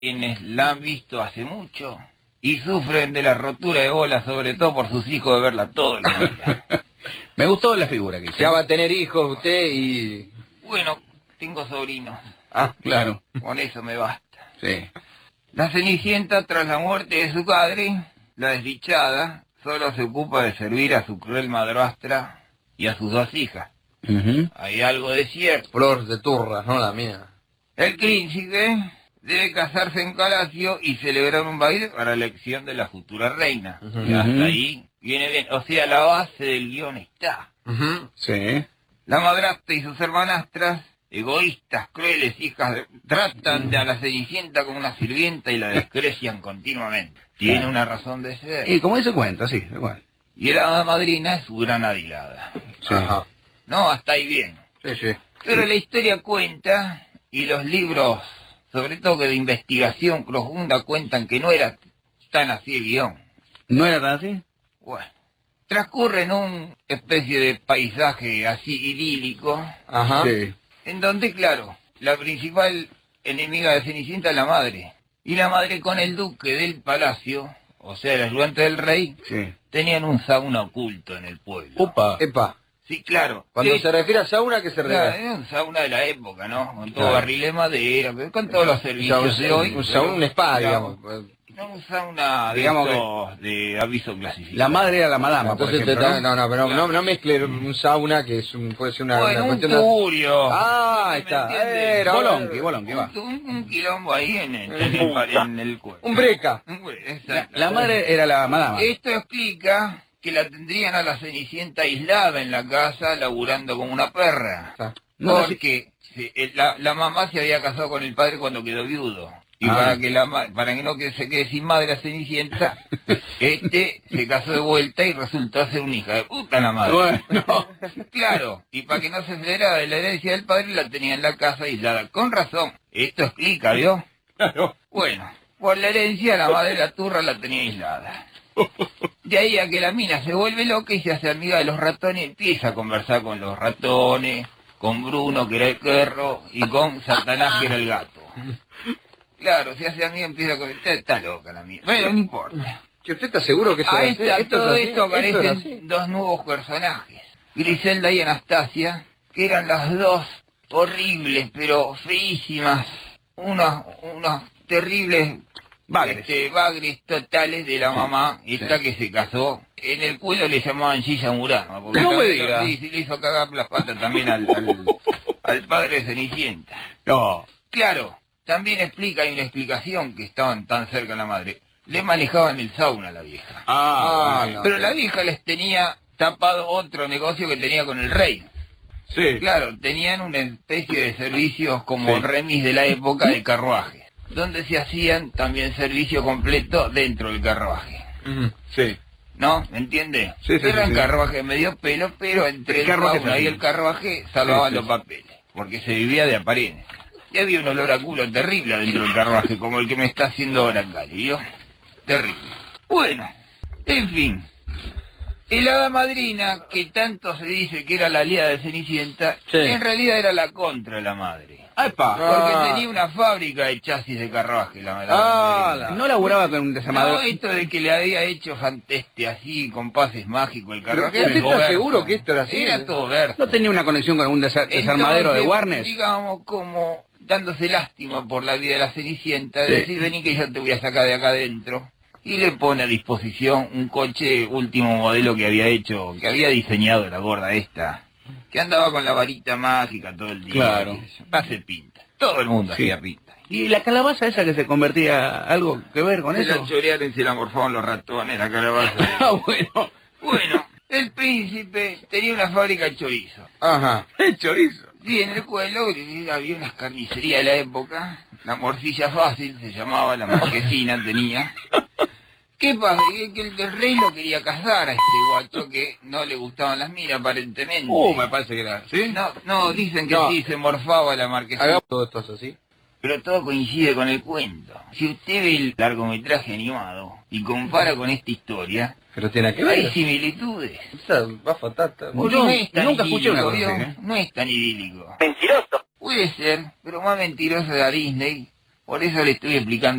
quienes la han visto hace mucho y sufren de la rotura de bola, sobre todo por sus hijos, de verla todo el día. Me gustó la figura que hizo. Ya va a tener hijos usted y... Bueno, tengo sobrinos. Ah, claro. Con eso me basta. Sí. La Cenicienta, tras la muerte de su padre, la desdichada, solo se ocupa de servir a su cruel madrastra y a sus 2 hijas. Hay algo de cierto. Flor de turra, no la mía. El príncipe debe casarse en Palacio y celebrar un baile para la elección de la futura reina. Y hasta ahí viene bien. O sea, la base del guión está. Sí. La madrastra y sus hermanastras, egoístas, crueles, tratan a la Cenicienta como una sirvienta y la desprecian continuamente. Tiene una razón de ser. Y como dice cuenta, sí, igual. Y la hada madrina es su gran adilada. Sí. Ajá. No, hasta ahí bien. Sí, sí. Pero la historia cuenta, y los libros, sobre todo de investigación profunda, cuentan que no era tan así el guión. ¿No era tan así? Bueno, transcurre en una especie de paisaje así idílico, Ajá. Sí. en donde, claro, la principal enemiga de Cenicienta es la madre. Y la madre con el duque del palacio, o sea, el ayudante del rey, Sí. tenían un sauna oculto en el pueblo. Upa. Epa. Sí, claro. Cuando Sí, se refiere a sauna, ¿qué se claro, refiere? era un sauna de la época, ¿no? Con todo Claro. barril de madera, pero con todos los servicios de hoy. Un sauna, un spa, digamos. No, un sauna, Digamos digamos, de aviso clasificado. La madre era la madama, por Entonces, ejemplo, ¿no? no, pero Claro. no mezcle un sauna, que es puede ser una Bueno, un cuestión de... tugurio. Ah, ahí ¿Me está. entiendes? Era Bolonqui, va. Un quilombo ahí en el cuerpo. Un breca. Exacto. La madre era la madama. Esto explica que la tendrían a la Cenicienta aislada en la casa, laburando como una perra. No, Porque la mamá se había casado con el padre cuando quedó viudo. Y Ah. para que no se quede sin madre la Cenicienta, se casó de vuelta y resultó ser una hija de puta la madre. Bueno. Claro, y para que no se enterara de la herencia del padre, la tenía en la casa aislada. Con razón. Esto explica, ¿vio? Claro. Bueno, por la herencia la madre de la turra la tenía aislada. De ahí a que la mina se vuelve loca y se hace amiga de los ratones y empieza a conversar con los ratones, con Bruno, que era el perro, y con Satanás, que era el gato. Claro, se hace amiga y empieza a conversar. Está loca la mina. Bueno, no importa. ¿Que usted está seguro que eso A es así? todo es así? esto ¿Esto es aparecen así? 2 nuevos personajes. Griselda y Anastasia, que eran las 2 horribles, pero feísimas. Unos terribles bagres totales de la mamá, esta que se casó. En el pueblo le llamaban Gilla Murama, porque No me también- diga. sí, le hizo cagar las patas también al padre de Cenicienta. No. Claro, también hay una explicación que estaban tan cerca de la madre. Le manejaban el sauna a la vieja. Ah, no. Pero la vieja les tenía tapado otro negocio que tenía con el rey. sí. Claro, tenían una especie de servicios como remis de la época de carruaje, donde se hacían también servicio completo dentro del carruaje. Sí. ¿No? ¿Me entiende? Sí, sí, Eran sí, sí. carruajes medio pelo, pero entre el carruaje sauna y así. el carruaje salvaban Sí, sí, los papeles, porque se vivía de apariencia. Y había un olor a culo terrible dentro del carruaje, como el que me está haciendo ahora Cali, ¿vio? Terrible. Bueno, en fin. El hada madrina, que tanto se dice que era la aliada de Cenicienta, Sí. en realidad era la contra de la madre. ¡Epa! Porque Ah. tenía una fábrica de chasis de carruaje, la Ah, madrina. No laburaba con un No, desarmador. esto de que le había hecho fanteste así, con pases mágicos el carruaje. ¿Usted era está todo verso. seguro que esto era así? Era todo verso. ¿No tenía una conexión con algún desarmadero de Entonces, Warnes? digamos, como dándose lástima por la vida de la Cenicienta, de Sí. decir, vení que yo te voy a sacar de acá adentro. Y le pone a disposición un coche último modelo que había hecho, que había diseñado la gorda esta, que andaba con la varita mágica todo el día. Claro. Hace pinta. Todo el mundo Sí. hacía pinta. ¿Y la calabaza esa que se convertía algo que ver con Se eso? la chorearon y se la morfaban los ratones, la calabaza. Ah, bueno. Bueno, el príncipe tenía una fábrica de chorizo. Ajá. El chorizo. Sí, en el pueblo había unas carnicerías de la época, la morcilla fácil se llamaba, la marquesina tenía. ¿Qué pasa? Que el rey lo quería casar a este guacho que no le gustaban las minas aparentemente. Me parece que era. ¿Sí? No, dicen que No. sí, se morfaba la marquesina. Hagamos todo esto así. Pero todo coincide con el cuento. Si usted ve el largometraje animado y compara con esta historia, Pero tiene que hay ver. similitudes. Esa va fatal. No es tan nunca escuché una idílico, cosa ¿vio? así, ¿eh? No es tan idílico. Mentiroso. Puede ser, pero más mentiroso era Disney, Por eso le estoy explicando